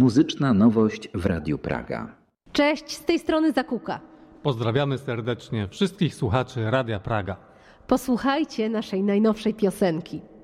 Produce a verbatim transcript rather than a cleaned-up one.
muzyczna nowość w Radiu Praga. Cześć, z tej strony Zakuka. Pozdrawiamy serdecznie wszystkich słuchaczy Radia Praga. Posłuchajcie naszej najnowszej piosenki.